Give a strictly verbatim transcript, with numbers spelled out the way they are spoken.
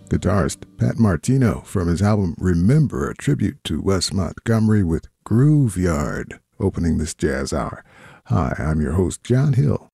Guitarist Pat Martino from his album Remember, a tribute to Wes Montgomery with Groove Yard, opening this jazz hour. Hi, I'm your host, John Hill.